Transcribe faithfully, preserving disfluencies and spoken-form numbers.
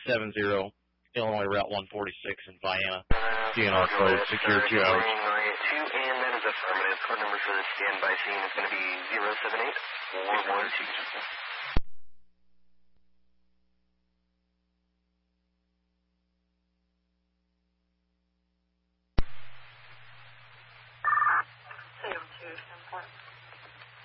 seven zero, Illinois Route one forty-six in Vienna. D N R code, secure two hours. And that is affirmative. Code number for the standby scene is going to be zero seven eight four one two.